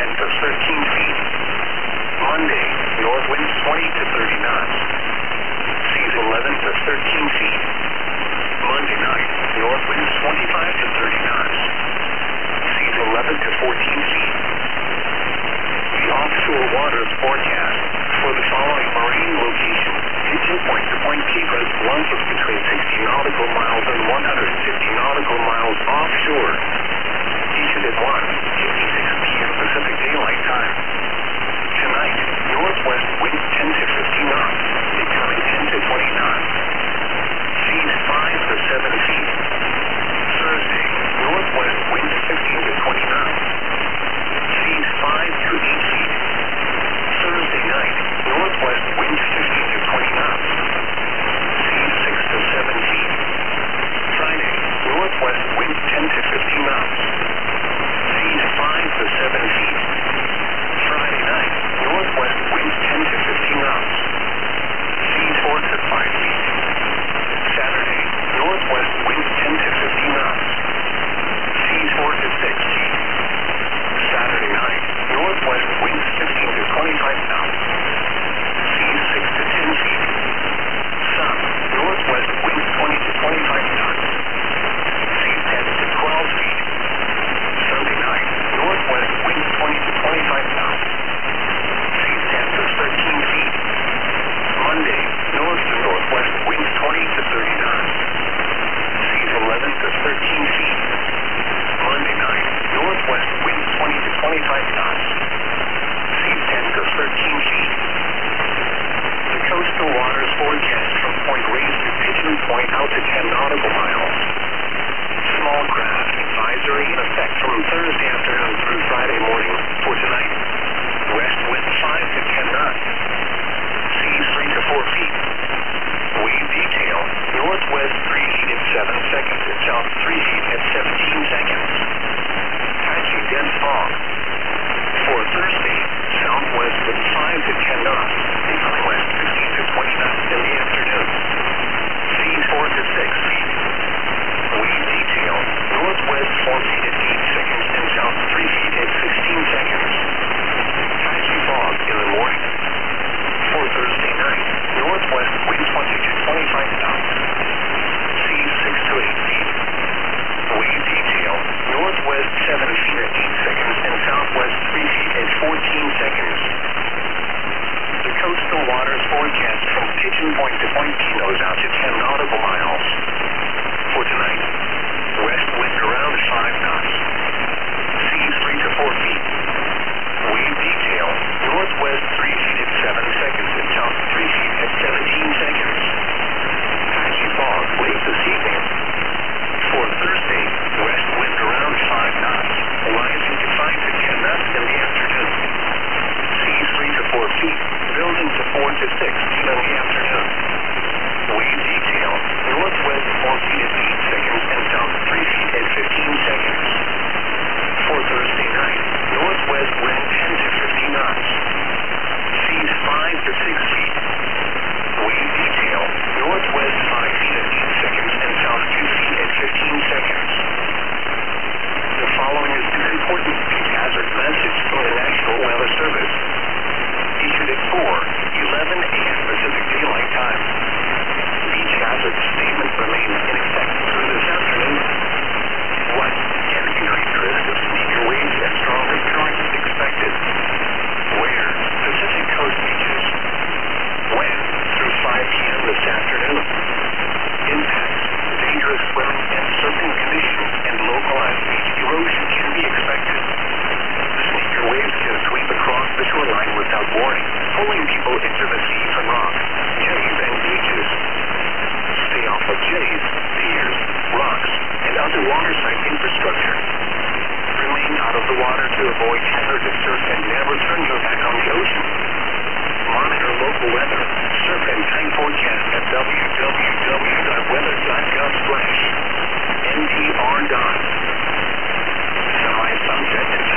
to 13 feet. Monday, north winds 20 to 30 knots. Seas 11 to 13 feet. Monday night, north winds 25 to 30 knots. Seas 11 to 14 feet. The offshore waters forecast for the following marine location: Pigeon Point to Point Keypres, plunges between 60 nautical miles and 150 nautical miles offshore. Issued at 1:56 p.m. Pacific Daylight Time. Tonight, northwest winds 10 to 50 knots, becoming 10 to 20 knots. Seas 5 to 7 feet. Thursday, northwest winds 15 to 20 knots. Seas 5 to 8 feet. Thursday night, northwest winds 15 to 20 knots. Seas 6 to 7 feet. Friday, northwest winds 10 to 15 knots. Seas 5 to 7 feet. Friday night, northwest winds 10 to 15 knots. Seas 4 to 5 feet. Saturday, northwest winds 10 to 15 knots. Seas 4 to 6 feet. Saturday night, northwest winds 15 to 25 knots. Seas 6 to 10 feet. Sun, northwest winds 20 to 25 knots. Seas 10 to 12 feet. Sunday night, northwest winds 20 to 25 knots. Seas 10 to 13 feet. Monday, north to northwest winds 20 to 30 knots. Seas 11 to 13 feet. Monday night, northwest winds 20 to 25 knots. Seas 10 to 13 feet. The coastal waters forecast from Point Reyes to Pigeon Point out to 10 nautical miles. Small craft advisory in effect from Thursday afternoon through Friday morning. For tonight, west wind 5 to 10 knots. Seas 3 to 4 feet. Wave detail, northwest 3 feet at 7 seconds and south 3 feet at 17 seconds. Patchy dense fog. For Thursday, southwest wind 5 to 10 knots, becoming west 15 to 20 knots in the afternoon. Seas 4 to 6 feet. Wave detail, northwest 4 feet at 8 seconds and south 3 feet at 16 seconds. Patchy fog in the morning. For Thursday night, northwest wind 20 to 25 knots. Seas 6 to 8 feet. Wave detail, northwest 7 feet at 8 seconds and southwest 3 feet at 14 seconds. The coastal waters forecast from Pigeon Point to Point Pinos out to 10 nautical miles. For tonight, west wind around 5 knots. Seas 3 to 4 feet. Wave detail, northwest 3 feet at 7 seconds and south 3 feet at 17 seconds. Patchy fog late this evening. For Thursday, west wind around 5 knots, rising to 5 to 10 knots in the afternoon. Seas 3 to 4 feet, building to 4 to 6 feet in the afternoon. Wave detail, northwest 4 feet at 8 seconds and south 3 feet at 15 seconds. For Thursday night, northwest wind 10 to 50 knots. Seas 5 to 6 feet. Wave detail, northwest 5 feet at 8 seconds and south 2 feet at 15 seconds. The following is an important beach hazard message from the National Weather Service. Issued at 4:11 a.m. Pacific Daylight Time. Beach hazard statement remains in effect through this afternoon. 1. An increased risk of steeper waves and stronger currents expected. Where? Pacific Coast beaches. When? Through 5 p.m. this afternoon. Impacts, dangerous swimming and surfing conditions, and localized beach erosion can be expected. Sneaker waves can sweep across the shoreline without warning, pulling people into the sea from rocks, jetties, and beaches. Stay off of jetties, piers, rocks, and other waterside infrastructure. Remain out of the water to avoid hazardous surf and never turn your back on the ocean. Monitor local weather, surf and time forecast at www.weather.gov/NPR. Sunrise, sunset, and